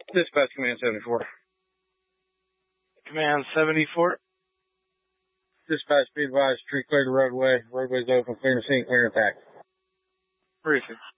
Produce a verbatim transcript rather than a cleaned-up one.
Dispatch Command seventy-four. Command seventy-four. Dispatch, be advised, street clear the roadway. Roadway's open, clear the scene, clear attack. Briefing.